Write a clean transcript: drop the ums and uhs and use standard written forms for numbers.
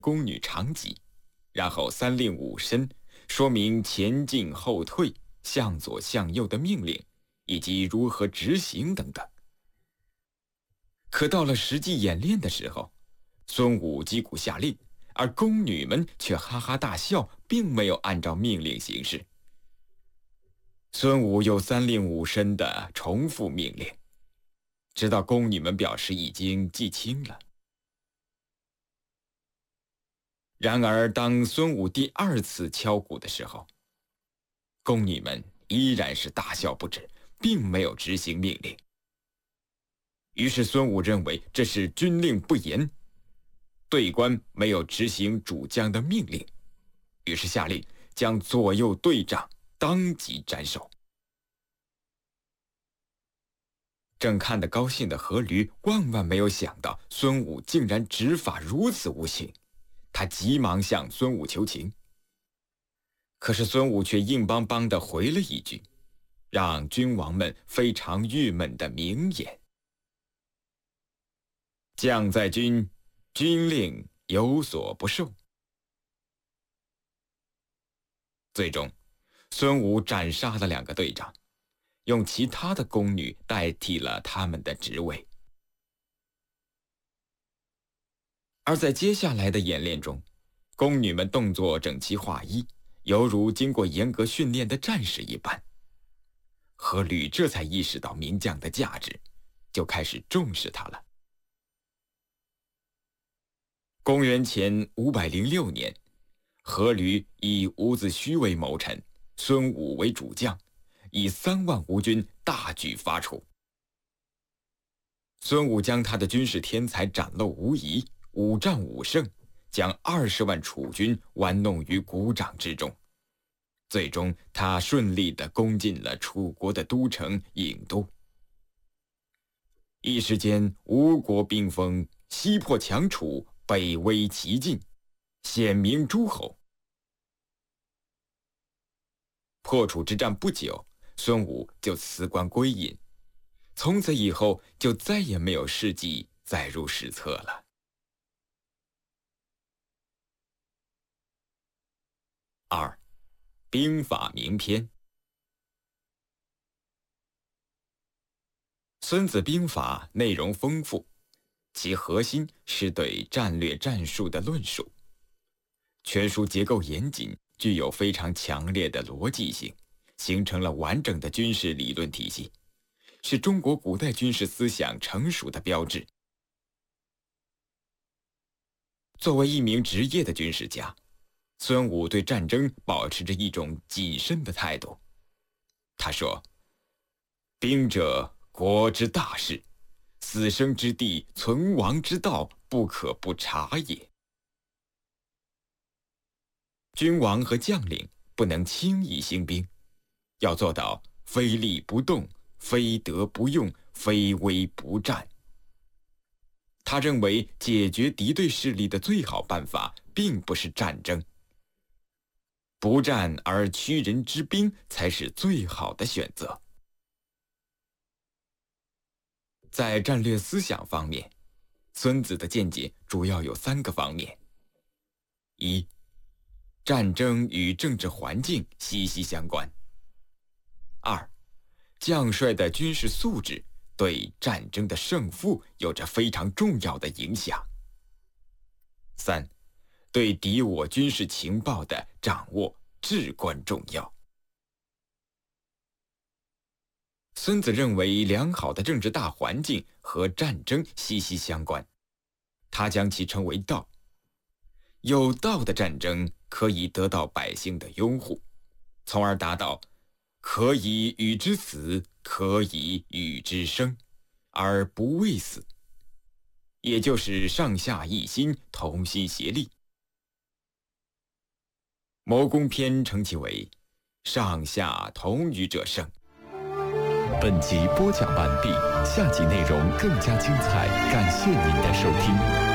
宫女长戟，然后三令五申，说明前进后退、向左向右的命令，以及如何执行等等。可到了实际演练的时候，孙武击鼓下令，而宫女们却哈哈大笑，并没有按照命令行事。孙武又三令五申地重复命令，直到宫女们表示已经记清了。然而当孙武第二次敲鼓的时候，宫女们依然是大笑不止，并没有执行命令。于是孙武认为这是军令不严，队官没有执行主将的命令，于是下令将左右队长当即斩首。正看得高兴的阖闾万万没有想到孙武竟然执法如此无情，他急忙向孙武求情。可是孙武却硬邦邦地回了一句，让君王们非常郁闷的名言：将在军，军令有所不受。最终，孙武斩杀了2个队长，用其他的宫女代替了他们的职位。而在接下来的演练中，宫女们动作整齐划一，犹如经过严格训练的战士一般。阖闾这才意识到名将的价值，就开始重视他了。公元前506年，阖闾以伍子胥为谋臣，孙武为主将，以3万吴军大举伐楚。孙武将他的军事天才展露无遗，5战5胜，将20万楚军玩弄于股掌之中。最终他顺利地攻进了楚国的都城郢都。一时间，吴国兵锋，西破强楚，北威齐晋，显明诸侯。破楚之战不久，孙武就辞官归隐，从此以后就再也没有事迹载入史册了。2. 兵法名篇。孙子兵法内容丰富，其核心是对战略战术的论述。全书结构严谨，具有非常强烈的逻辑性，形成了完整的军事理论体系，是中国古代军事思想成熟的标志。作为一名职业的军事家，孙武对战争保持着一种谨慎的态度。他说：“兵者，国之大事，死生之地，存亡之道，不可不察也。君王和将领不能轻易兴兵，要做到非利不动，非德不用，非威不战。”他认为解决敌对势力的最好办法并不是战争，不战而屈人之兵才是最好的选择。在战略思想方面，孙子的见解主要有3个方面： 1. 战争与政治环境息息相关； 2. 将帅的军事素质对战争的胜负有着非常重要的影响； 3. 对敌我军事情报的掌握至关重要。孙子认为良好的政治大环境和战争息息相关，他将其称为道。有道的战争可以得到百姓的拥护，从而达到可以与之死，可以与之生，而不畏死，也就是上下一心，同心协力。谋攻篇称其为上下同于者胜。 本集播讲完毕，下集内容更加精彩，感谢您的收听。